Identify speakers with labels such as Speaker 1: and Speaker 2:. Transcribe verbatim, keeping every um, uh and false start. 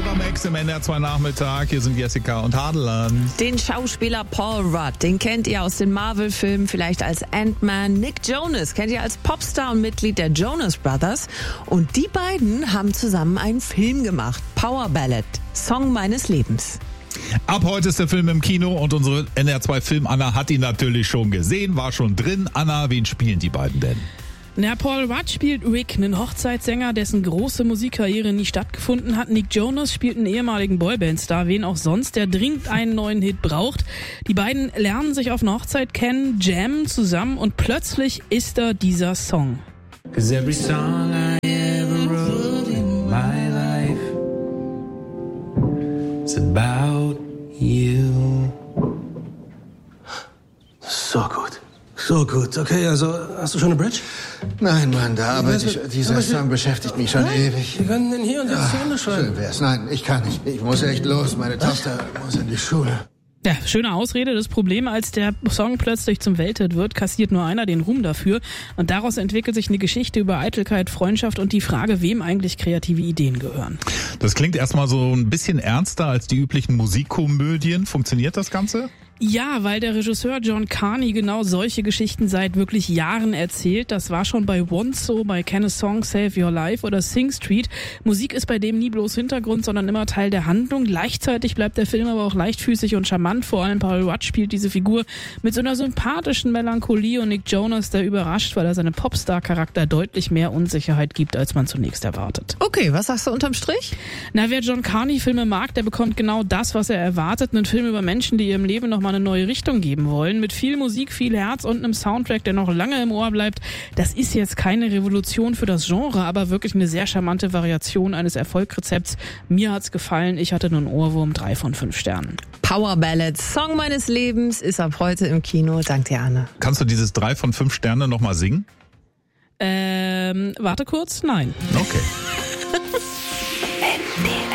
Speaker 1: Max im N R zwei Nachmittag. Hier sind Jessica und Hadelan.
Speaker 2: Den Schauspieler Paul Rudd, den kennt ihr aus den Marvel-Filmen, vielleicht als Ant-Man. Nick Jonas kennt ihr als Popstar und Mitglied der Jonas Brothers. Und die beiden haben zusammen einen Film gemacht. Power Ballad, Song meines Lebens.
Speaker 1: Ab heute ist der Film im Kino und unsere N R zwei Film-Anna hat ihn natürlich schon gesehen, war schon drin. Anna, wen spielen die beiden denn?
Speaker 3: Na, Paul Rudd spielt Rick, einen Hochzeitssänger, dessen große Musikkarriere nie stattgefunden hat. Nick Jonas spielt einen ehemaligen Boyband-Star, wen auch sonst, der dringend einen neuen Hit braucht. Die beiden lernen sich auf einer Hochzeit kennen, jammen zusammen und plötzlich ist da dieser Song.
Speaker 4: 'Cause every song I ever wrote in my life is about you.
Speaker 5: So gut. So gut. Okay, also hast du schon eine Bridge?
Speaker 6: Nein, Mann, da arbeite ich. Dieser
Speaker 5: aber
Speaker 6: Song beschäftigt mich schon
Speaker 5: Nein,
Speaker 6: ewig.
Speaker 5: Wir können den hier und jetzt zu Ende schreiben.
Speaker 6: Schön wär's. Nein, ich kann nicht. Ich muss echt los. Meine Tochter muss in die Schule.
Speaker 3: Ja, schöne Ausrede. Das Problem, als der Song plötzlich zum Welthit wird, kassiert nur einer den Ruhm dafür. Und daraus entwickelt sich eine Geschichte über Eitelkeit, Freundschaft und die Frage, wem eigentlich kreative Ideen gehören.
Speaker 1: Das klingt erstmal so ein bisschen ernster als die üblichen Musikkomödien. Funktioniert das Ganze?
Speaker 3: Ja, weil der Regisseur John Carney genau solche Geschichten seit wirklich Jahren erzählt. Das war schon bei Once so, bei Can a Song Save Your Life oder Sing Street. Musik ist bei dem nie bloß Hintergrund, sondern immer Teil der Handlung. Gleichzeitig bleibt der Film aber auch leichtfüßig und charmant. Vor allem Paul Rudd spielt diese Figur mit so einer sympathischen Melancholie und Nick Jonas, der überrascht, weil er seinem Popstar-Charakter deutlich mehr Unsicherheit gibt, als man zunächst erwartet.
Speaker 2: Okay, was sagst du unterm Strich?
Speaker 3: Na, wer John Carney-Filme mag, der bekommt genau das, was er erwartet. Einen Film über Menschen, die ihrem Leben nochmal eine neue Richtung geben wollen. Mit viel Musik, viel Herz und einem Soundtrack, der noch lange im Ohr bleibt. Das ist jetzt keine Revolution für das Genre, aber wirklich eine sehr charmante Variation eines Erfolgsrezepts. Mir hat's gefallen. Ich hatte einen Ohrwurm, drei von fünf Sternen.
Speaker 2: Power Ballad, Song meines Lebens, ist ab heute im Kino. Dank dir, Anne.
Speaker 1: Kannst du dieses drei von fünf Sterne nochmal singen?
Speaker 3: Ähm, warte kurz. Nein.
Speaker 1: Okay.
Speaker 2: N D